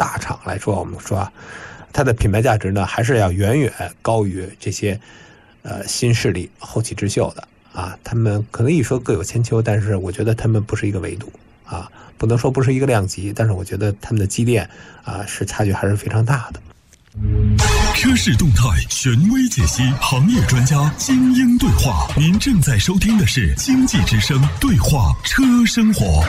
大厂来说，我们说它的品牌价值呢，还是要远远高于这些新势力、后起之秀的啊。他们可能一说各有千秋，但是我觉得他们不是一个维度啊，不能说不是一个量级，但是我觉得他们的积淀啊，是差距还是非常大的。 车市动态，权威解析，行业专家精英对话。您正在收听的是经济之声对话车生活。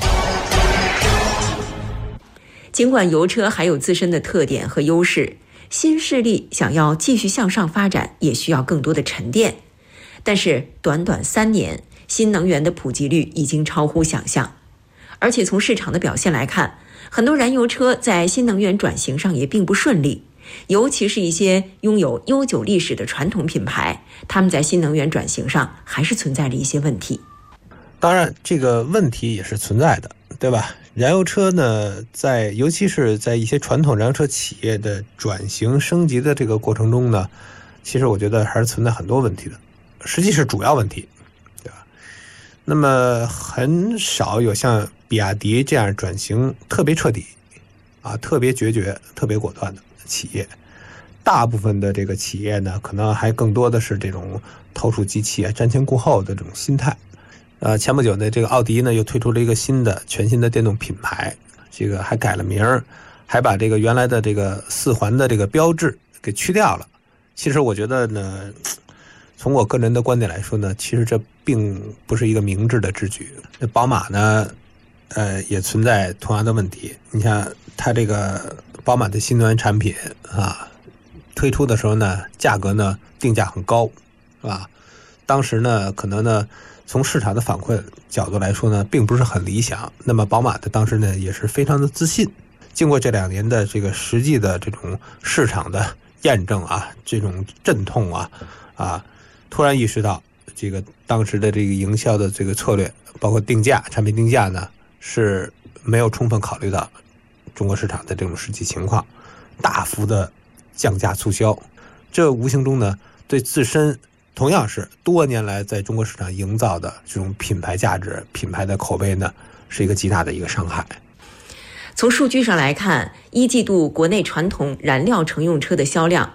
尽管油车还有自身的特点和优势，新势力想要继续向上发展，也需要更多的沉淀。但是短短3年，新能源的普及率已经超乎想象。而且从市场的表现来看，很多燃油车在新能源转型上也并不顺利。尤其是一些拥有悠久历史的传统品牌，他们在新能源转型上还是存在着一些问题。 当然这个问题也是存在的，对吧？燃油车呢，尤其是在一些传统燃油车企业的转型升级的这个过程中呢，其实我觉得还是存在很多问题的，实际是主要问题，对吧？那么很少有像比亚迪这样转型特别彻底啊、特别决绝、特别果断的企业。大部分的这个企业呢，可能还更多的是这种投鼠忌器、瞻前顾后的这种心态。前不久呢，这个奥迪呢又推出了一个全新的电动品牌，这个还改了名，还把这个原来的这个4环的这个标志给去掉了。其实我觉得呢，从我个人的观点来说呢，其实这并不是一个明智的之举。宝马呢，也存在同样的问题。你像它这个宝马的新能源产品啊，推出的时候呢，价格呢定价很高，是吧？当时呢，可能呢，从市场的反馈角度来说呢，并不是很理想。那么宝马的当时呢，也是非常的自信。经过这2年的这个实际的这种市场的验证啊，这种阵痛啊，突然意识到这个当时的这个营销的这个策略，包括产品定价呢，是没有充分考虑到中国市场的这种实际情况，大幅的降价促销，这无形中呢，对自身同样是多年来在中国市场营造的这种品牌价值、品牌的口碑呢，是一个极大的一个伤害。 从数据上来看，1季度国内传统燃料乘用车的销量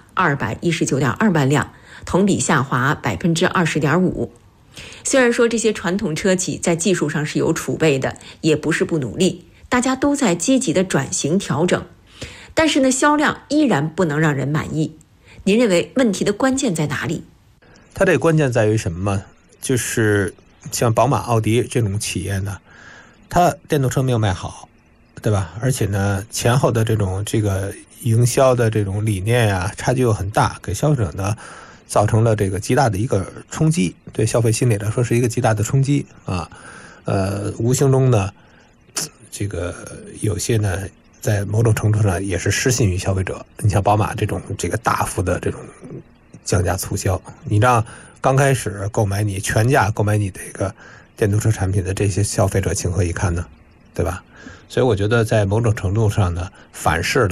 219.2万辆，同比下滑20.5%。虽然说这些传统车企在技术上是有储备的，也不是不努力，大家都在积极的转型调整，但是呢，销量依然不能让人满意。您认为问题的关键在哪里？ 它这个关键在于什么？就是像宝马、奥迪这种企业呢，它电动车没有卖好，对吧？而且呢，前后的这个营销的这种理念呀，差距又很大，给消费者呢造成了这个极大的一个冲击，对消费心理来说是一个极大的冲击啊。无形中呢，这个有些呢，在某种程度上也是失信于消费者。你像宝马这个大幅的这种降价促销，你让刚开始全价购买你这个电动车产品的这些消费者情何以堪呢？对吧？所以我觉得在某种程度上呢，反噬了